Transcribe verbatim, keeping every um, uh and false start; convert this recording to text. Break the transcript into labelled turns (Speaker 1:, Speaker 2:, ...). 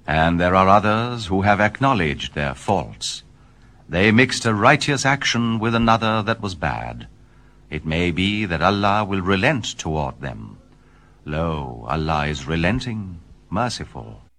Speaker 1: And there are others who have acknowledged their faults. They mixed a righteous action with another that was bad. It may be that Allah will relent toward them. Lo, Allah is relenting, merciful.